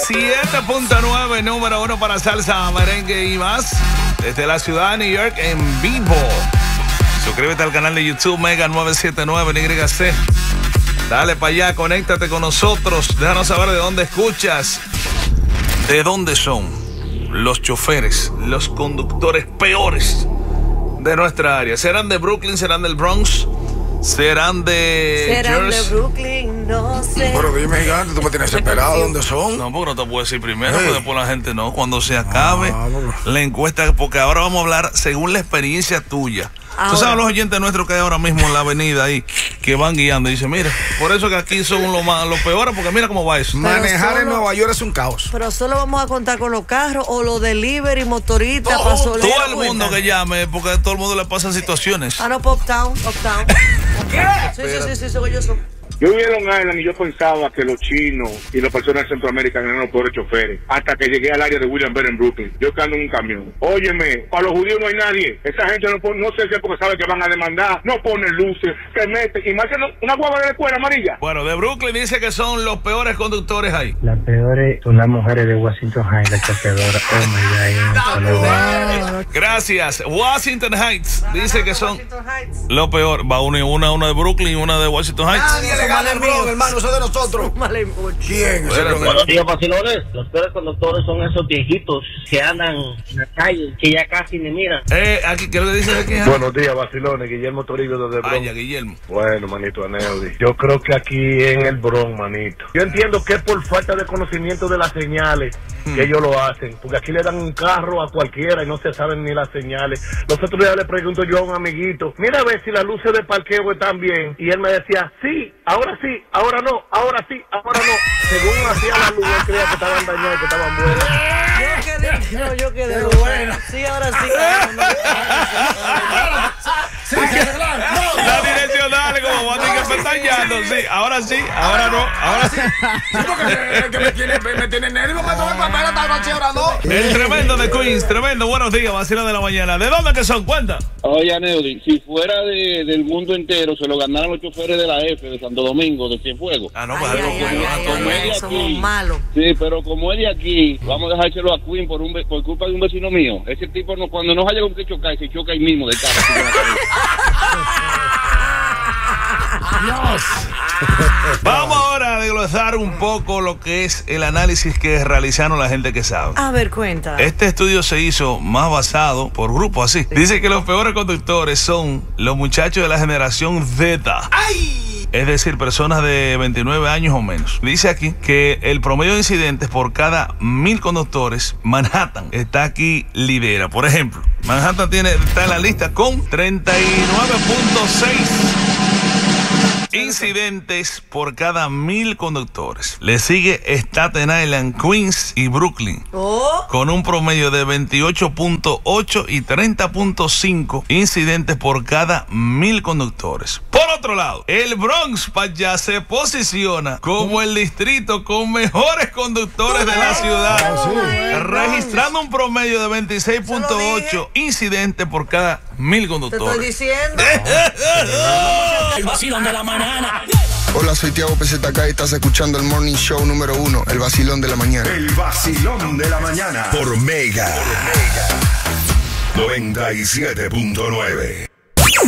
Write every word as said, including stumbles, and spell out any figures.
siete punto nueve, número uno para salsa, merengue y más. Desde la ciudad de New York en vivo. Suscríbete al canal de YouTube Mega nueve siete nueve en Y C. Dale para allá, conéctate con nosotros. Déjanos saber de dónde escuchas. ¿De dónde son los choferes, los conductores peores de nuestra área? ¿Serán de Brooklyn? ¿Serán del Bronx? ¿Serán de ¿Serán Jersey? de Brooklyn? No sé. Pero dime, gigante, tú me tienes esperado. ¿Dónde son? No, porque no te puedo decir primero, Hey. porque después la gente no. Cuando se acabe Ah, bueno. la encuesta, porque ahora vamos a hablar según la experiencia tuya. Ahora. Tú sabes los oyentes nuestros que hay ahora mismo en la avenida ahí, que van guiando y dicen, mira, por eso que aquí son los más, los peores, porque mira cómo va eso. Manejar en solo- Nueva York es un caos. Pero solo vamos a contar con los carros o los delivery, motoristas, Todo- paso- ¿le Todo das el cuenta? mundo que llame, porque a todo el mundo le pasan situaciones. Ah, no, Poptown, Poptown. Sí, sí, sí, sí, soy yo. soy. Yo viví en Long Island y yo pensaba que los chinos y las personas de Centroamérica eran los peores choferes. Hasta que llegué al área de Williamsburg en Brooklyn. Yo que ando en un camión. Óyeme, para los judíos no hay nadie. Esa gente no pone, no sé si es porque sabe que van a demandar. No pone luces, se mete y más que no- una guagua de la escuela amarilla. Bueno, de Brooklyn dice que son los peores conductores ahí. Las peores son las mujeres de Washington Heights, las choqueadoras. Oh my God, ahí Gracias. Washington Heights dice que son Washington Heights. lo peor. Va una, una, una de Brooklyn y una de Washington Heights. Nadie le gana el Bronx, hermano, eso es de nosotros. Vale mucho. ¿Quién? Ese Espérate. Bronx? Buenos días, vacilones. Los peores conductores son esos viejitos que andan en la calle, que ya casi ni miran. Eh, aquí, ¿qué es lo que dice de aquí? Buenos días, vacilones. Guillermo Toribio desde Bronx. Vaya, Guillermo. Bueno, manito, Aneudi. Yo creo que aquí en el Bronx, manito. Yo entiendo que es por falta de conocimiento de las señales que ellos lo hacen. Porque aquí le dan un carro a cualquiera y no se saben ni las señales. Los otros días le pregunto yo a un amiguito, mira a ver si las luces de parqueo están bien. Y él me decía, sí, ahora sí, ahora no, ahora sí, ahora no. Según hacía la luz, él creía que estaban dañadas, que estaban buenas. Yo quedé, no, yo quedé Qué buena. buena. Sí, ahora sí. Claro, no. Sí, que arreglar. No, La direccional, como van a que pestañando. Sí, ahora sí, ahora no, ahora sí. sí, porque que me tiene, me, me tiene nervio, me toma el papel esta noche, ahora no. El tremendo de Queens, tremendo. Buenos días, vacila de la mañana. ¿De dónde que son? Cuenta. Oye, Neudi, si fuera de, del mundo entero, se lo ganaran los choferes de la F de Santo Domingo, de Cienfuegos. Ah, no, Ay, pues ay, algo ay, como ay, a ay, todo ay, medio. ay, aquí. somos malos. Sí, pero como es de aquí, vamos a dejárselo a Queen por, un, ve- por culpa de un vecino mío. Ese tipo, no, cuando no haya con qué chocar, se choca ahí mismo de cara. así con la cabeza. Vamos ahora a desglosar un poco lo que es el análisis que realizaron la gente que sabe. A ver, cuenta. Este estudio se hizo más basado por grupos así. Dice que los peores conductores son los muchachos de la generación Z. Es decir, personas de veintinueve años o menos. Dice aquí que el promedio de incidentes por cada mil conductores, Manhattan está aquí lidera. Por ejemplo, Manhattan tiene, está en la lista con treinta y nueve punto seis incidentes por cada mil conductores. Le sigue Staten Island, Queens y Brooklyn, Oh, con un promedio de veintiocho punto ocho y treinta punto cinco incidentes por cada mil conductores. Por otro lado, el Bronx ya se posiciona como el distrito con mejores conductores de la ciudad, registrando un promedio de veintiséis punto ocho incidentes por cada mil te estoy conductores. diciendo. El vacilón de la mañana. Hola, soy Tiago P Z K y estás escuchando el Morning Show número uno, el vacilón de la mañana. El vacilón de la mañana por Mega noventa y siete punto nueve.